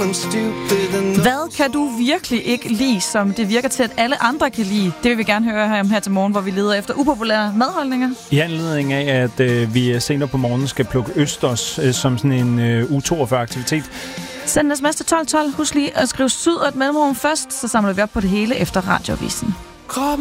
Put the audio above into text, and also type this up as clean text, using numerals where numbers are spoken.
Hvad kan du virkelig ikke lide, som det virker til, at alle andre kan lide? Det vil vi gerne høre her til morgen, hvor vi leder efter upopulære madholdninger. I anledning af, at vi senere på morgenen skal plukke østers som sådan en U42-aktivitet. Send en sms til 1212. Husk lige at skrive syd og et mellemrum først, så samler vi op på det hele efter radioavisen.